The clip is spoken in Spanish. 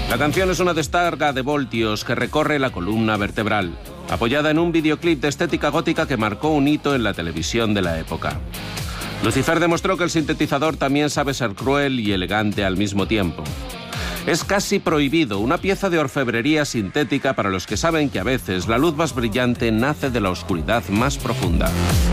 La canción es una descarga de voltios que recorre la columna vertebral, apoyada en un videoclip de estética gótica que marcó un hito en la televisión de la época. Lucifer demostró que el sintetizador también sabe ser cruel y elegante al mismo tiempo. Es casi prohibido, una pieza de orfebrería sintética para los que saben que a veces la luz más brillante nace de la oscuridad más profunda.